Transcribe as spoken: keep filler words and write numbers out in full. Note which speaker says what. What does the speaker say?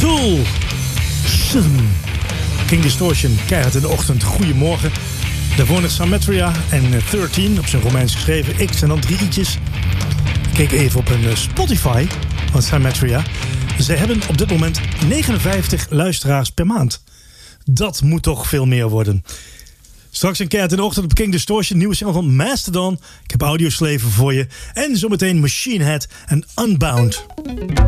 Speaker 1: Tool. Shum. King Distortion, keihard in de ochtend. Goedemorgen. Daarvoor nog Symmetria en dertien, op zijn Romeins geschreven. X en dan drie i'tjes. Ik keek even op een Spotify van Symmetria. Ze hebben op dit moment negenenvijftig luisteraars per maand. Dat moet toch veel meer worden. Straks een keer in de ochtend op King Distortion. Nieuwe single van Mastodon. Ik heb Audioslave voor je. En zometeen Machine Head en Unbound.